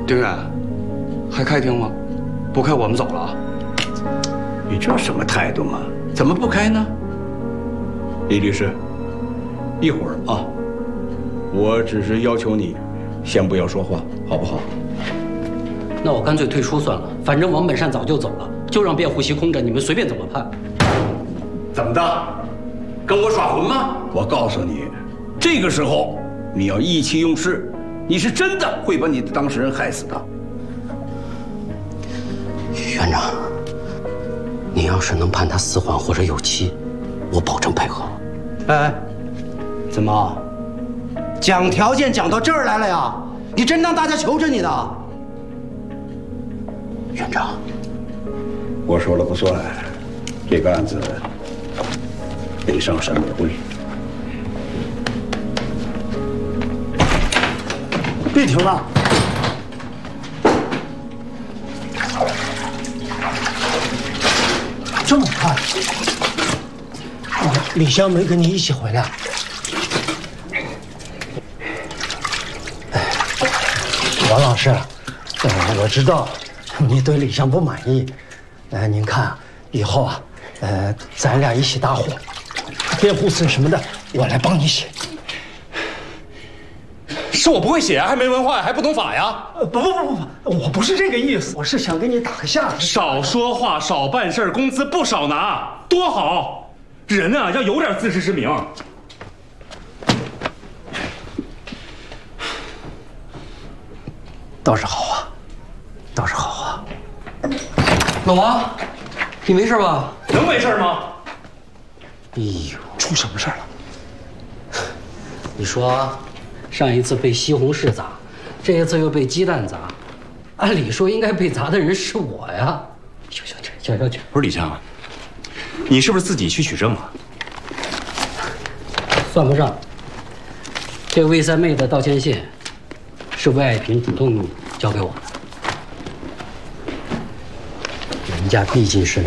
丁远，还开庭吗？不开我们走了啊！ 你这什么态度嘛？怎么不开呢？李律师，一会儿啊，我只是要求你，先不要说话，好不好？ 那我干脆退出算了，反正王本善早就走了，就让辩护席空着，你们随便怎么判。 怎么的？跟我耍混吗？我告诉你，这个时候你要意气用事，你是真的会把你的当事人害死的。 院长，你要是能判他死缓或者有期，我保证配合。 哎，怎么讲条件讲到这儿来了呀？你真当大家求着你呢？ 院长， 我说了不算，这个案子得上审委会。 别停了！这么快？李湘没跟你一起回来？王老师，我知道你对李湘不满意，您看啊，以后啊，咱俩一起搭伙，辩护词什么的，我来帮你写。 是我不会写，还没文化，还不懂法呀！ 不，我不是这个意思，我是想给你打个下子。 少说话，少办事，工资不少拿，多好！人啊，要有点自知之明。 倒是好啊，倒是好啊。 老王，你没事吧？ 能没事吗？ 哎呦，出什么事了？ 你说，上一次被西红柿砸，这一次又被鸡蛋砸，按理说应该被砸的人是我呀。行， 不是李湘，你是不是自己去取证啊？ 算不上。这魏三妹的道歉信，是魏爱萍主动交给我的。人家毕竟是2